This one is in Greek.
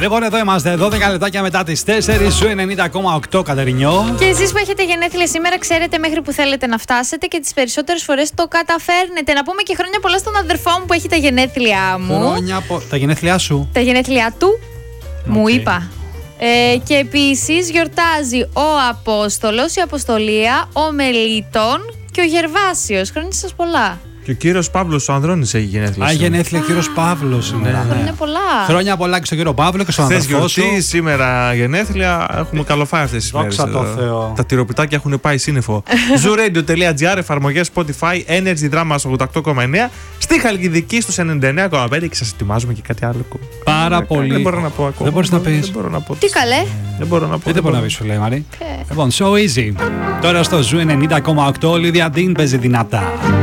Λοιπόν, εδώ είμαστε 12 λεπτάκια μετά τις 4 σου 90,8 Κατερινιό. Και εσείς που έχετε γενέθλια σήμερα, ξέρετε μέχρι που θέλετε να φτάσετε και τις περισσότερες φορές το καταφέρνετε. Να πούμε και χρόνια πολλά στον αδερφό μου που έχει τα γενέθλιά μου. Τα γενέθλιά σου. Τα γενέθλιά του, μου είπα. Και επίσης γιορτάζει ο Απόστολος, η Αποστολία, ο Μελίτων και ο Γερβάσιος. Χρόνια σας πολλά. Και ο κύριος Παύλος ο Ανδρώνης έχει γενέθλια. Γενέθλια κύριος Παύλος σήμερα. Χρόνια πολλά. Χρόνια πολλά και στον κύριο Παύλο και στον αδερφό σου. Γιορτή, σήμερα γενέθλια. Έχουμε καλοφάει αυτές τις μέρες. Δόξα τω Θεώ. Τα τυροπιτάκια έχουν πάει σύννεφο. zooradio.gr, εφαρμογές Spotify, Energy Drama 88,9. Στη Χαλκιδική στους 99,5 και σας ετοιμάζουμε και κάτι άλλο. Πάρα πολύ. Δεν μπορώ να πω ακόμα. Δεν μπορείς να πεις. Δεν μπορώ να πω. Τι καλέ. Δεν μπορώ να πω. Δεν μπορεί να πεις, σου λέει Μαρή. Λοιπόν, so easy. Τώρα στο Zoo 90,8 Olivia Dean παίζει δυνατά.